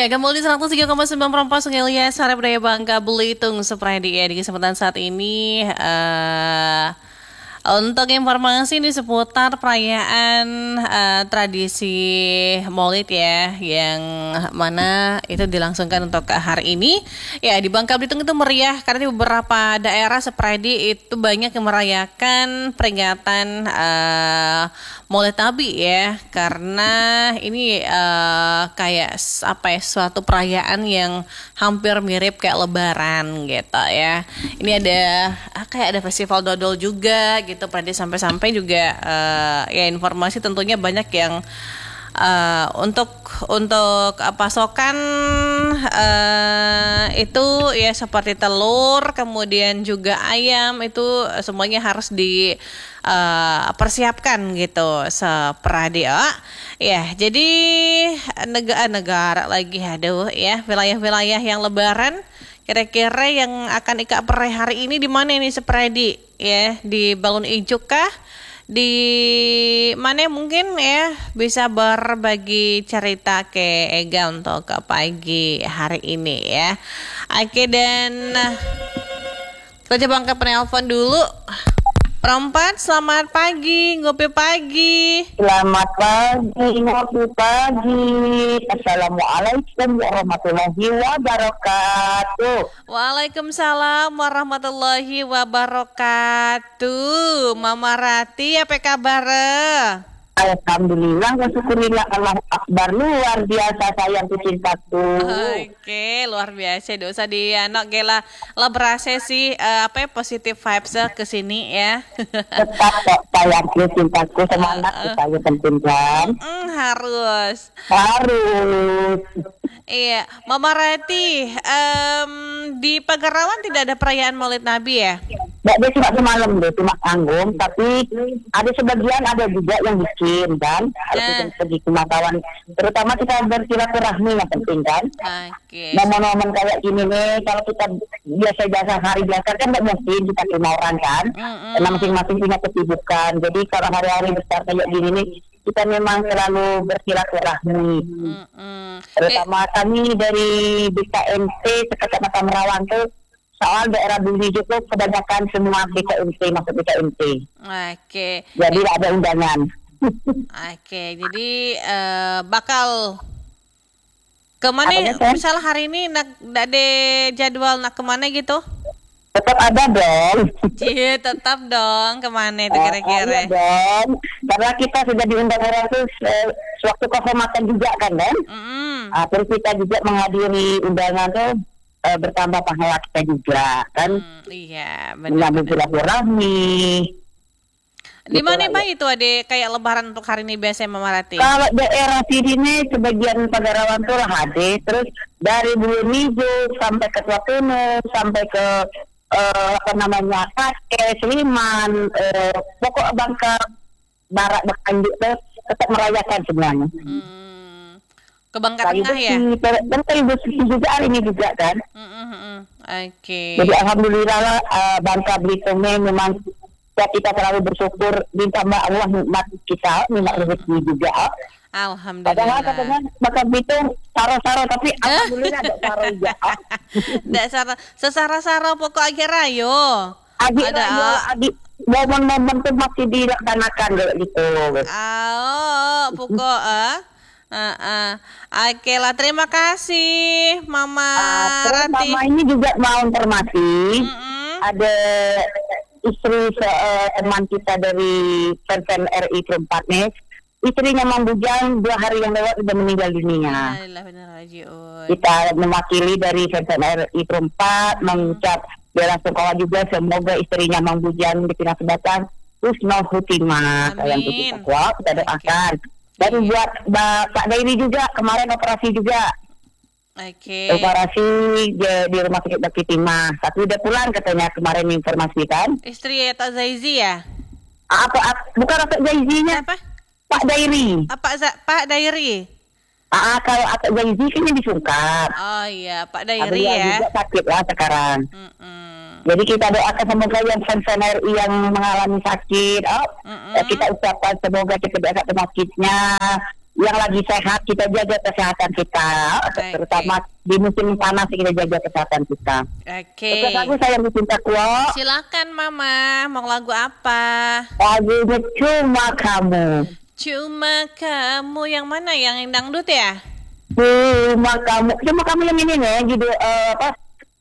Ya, kembali di 103,9 Perempuan Sungai Liat, Sore Budaya Bangka Belitung, Supradi ya. Di kesempatan saat ini, untuk informasi ini seputar perayaan tradisi Maulid ya, yang mana itu dilangsungkan untuk hari ini. Ya, di Bangka Belitung itu meriah karena di beberapa daerah seperti itu banyak yang merayakan peringatan Maulid Nabi ya, karena ini kayak apa ya, suatu perayaan yang hampir mirip kayak Lebaran gitu ya. Ini ada kayak ada festival dodol juga gitu, pada sampai-sampai juga ya informasi tentunya banyak yang untuk pasokan itu ya seperti telur, kemudian juga ayam itu semuanya harus persiapkan gitu seperti ya. Jadi negara lagi aduh ya, wilayah-wilayah yang Lebaran kira-kira yang akan Ika perai hari ini di mana ini seperti ya, di Balon Ijuk kah? Di mana mungkin ya bisa berbagi cerita ke Ega untuk ke pagi hari ini ya. Oke, dan kita coba angkat penelpon dulu. Perempat, selamat pagi, ngopi pagi. Selamat pagi, ngopi pagi. Assalamualaikum warahmatullahi wabarakatuh. Waalaikumsalam warahmatullahi wabarakatuh. Mama Rati, apa kabar? Alhamdulillah, syukurillah, Allah Akbar, luar biasa sayang cintaku. Oke, luar biasa. Dosa di anak gela lah berasa sih positive vibes ke sini ya. Tetap kok sayang cintaku, semangat saya pentingkan. Harus. Iya, Mama Rati, di Pagarawan tidak ada perayaan Maulid Nabi ya? Nggak, dia cuma semalam deh, cuma tanggung, tapi ada sebagian ada juga yang bikin kan, harus pergi ke Makawan, terutama kita bersilaturahmi yang penting kan. Oke. Momen-momen kayak gini nih, kalau kita biasa hari biasa kan nggak mungkin kita terima orang kan, karena masing-masing punya kesibukan. Jadi kalau hari-hari besar kayak gini nih, kita memang selalu bersilaturahmi. Terutama kami dari BKMT Kecamatan Merawang tuh, soal daerah Bumi juga kebanyakan semua BKMT, masuk BKMT. Oke. Jadi ada undangan. Oke, jadi bakal kemana? Misalnya hari ini nak ada jadwal nak kemana gitu? Tetap ada dong. Iya, tetap dong. Kemana itu kira-kira? Ada dong. Karena kita sudah diundang orang tuh sewaktu kehormatan juga kan. Terus kita juga menghadiri undangan tuh bertambah pahala kita juga kan. Iya, menyambut silaturahmi. Di mana Pak itu ada kayak lebaran untuk hari ini biasanya Mama Rati? Kalau daerah sini sebagian Pagarawan tuh lah ada. Terus dari Bulu Nijo sampai ke Tuatunu sampai ke Kakek, Seliman, pokok Bangka Barat Bakanjuk tuh tetap merayakan sebenarnya. Ke Bangka Tengah ya? Dan Kayu Bersih juga hari ini juga kan. Oke. Jadi alhamdulillah lah, Bangka Belitungnya memang kita selalu bersyukur ditambah Allah nikmat kita, nikmat rezeki juga. Alhamdulillah. Padahal katanya Bangka Belitung saro-saro, tapi alhamdulillah ada saro juga. Nggak sesara-sara pokok akhir ayo. Adik momen-momen tuh masih dilaksanakan gitu. Pokok Oke lah, terima kasih Mama Rati. Mama ini juga mau informasi. Ada istri teman kita dari Persen RI Perempat nih. Istrinya Mang Bujang 2 hari yang lewat sudah meninggal dunia. Kita mewakili dari Persen RI Perempat mengucap bela sungkawa juga, semoga istrinya Mang Bujang dipindah sebatang husnul khotimah. Sayang kita doakan. Dan buat Pak Dairi juga, kemarin operasi juga. Operasi di Rumah Sakit Bakti Timah. Tapi udah pulang katanya kemarin informasikan. Istri Pak Zaizi ya? Bukan Pak Zaizinya. Apa? Pak Dairi. Pak Dairi. Kalau Pak Zaizi kan yang disungkap. Oh iya, Pak Dairi ya. Juga sakit lah sekarang. Jadi kita doakan semoga yang Persen RI yang mengalami sakit, kita ucapkan semoga cepat dekat penyakitnya, yang lagi sehat kita jaga kesehatan kita, terutama di musim panas kita jaga kesehatan kita. Oke. Terus lagu Sayang Dicintaku. Silakan Mama, mau lagu apa? Lagunya Cuma Kamu. Cuma Kamu yang mana? Yang dangdut ya? Cuma kamu yang ini nih, judul apa?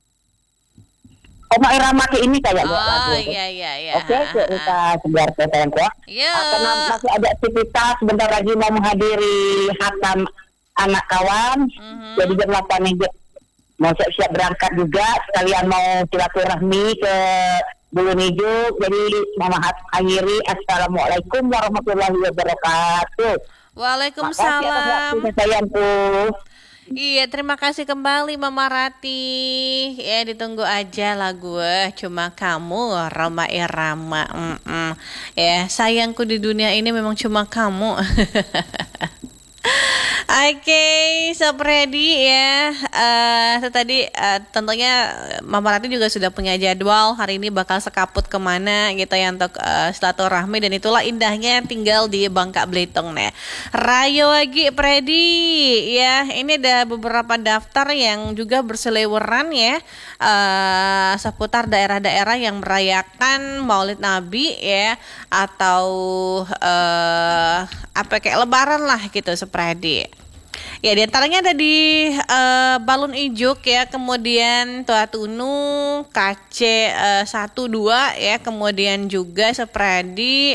Oma Irama ke ini kayak oh iya. Oke, kita sebar sayangku. Iya. Karena masih ada aktivitas, sebentar lagi mau menghadiri hatam anak kawan. Jadi jam 8 ini mau siap-siap berangkat juga, sekalian mau silaturahmi ke Bulu Nijuk. Jadi Mama akhiri, assalamualaikum warahmatullahi wabarakatuh. Waalaikumsalam. Makasih sayangku. Iya, terima kasih kembali Mama Rati. Ya, ditunggu aja lagu Cuma Kamu, Rhoma Irama. Ya, sayangku di dunia ini memang cuma kamu. Oke, Sopredi ya. Tadi tentunya Mama Rati juga sudah punya jadwal hari ini bakal sekaput kemana gitu ya untuk silaturahmi, dan itulah indahnya tinggal di Bangka Belitung nih. Rayo lagi Predi ya. Ini ada beberapa daftar yang juga berseliweran ya seputar daerah-daerah yang merayakan Maulid Nabi ya, atau apa kayak Lebaran lah gitu Sopredi. Ya, diantaranya ada di Balun Ijuk ya, kemudian Tua Tunu, KC 12 ya, kemudian juga Sopredi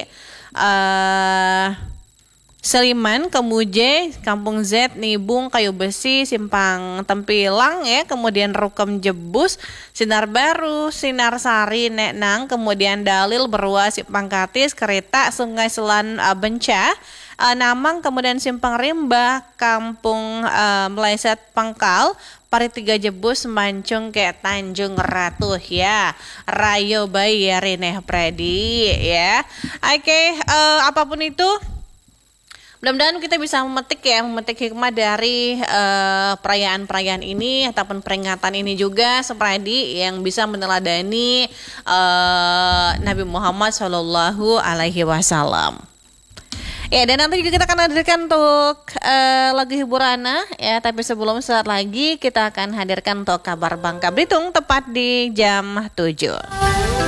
Seliman, Kemuje, Kampung Z, Nibung, Kayu Besi, Simpang Tempilang ya, kemudian Rukem Jebus, Sinar Baru, Sinar Sari, Neknang, kemudian Dalil, Berua, Simpang Katis, Kereta, Sungai Selan Benca, Namang, kemudian Simpang Rimba, Kampung Meleset Pangkal, Pari 3 Jebus, Mancung ke Tanjung Ratu ya. Rayo Bayarineh Predi ya. Oke, apapun itu, mudah-mudahan kita bisa memetik hikmah dari perayaan-perayaan ini ataupun peringatan ini juga, Sopredi, yang bisa meneladani Nabi Muhammad SAW. Ya, dan nanti juga kita akan hadirkan untuk lagu hiburan ya, tapi sebelum saat lagi kita akan hadirkan untuk kabar Bangka Belitung tepat di jam 7.